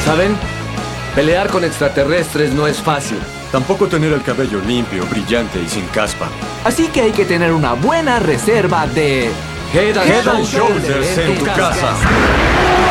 ¿Saben? Pelear con extraterrestres no es fácil. Tampoco tener el cabello limpio, brillante y sin caspa. Así que hay que tener una buena reserva de Head and Head and Shoulders Shoulders en tu casa.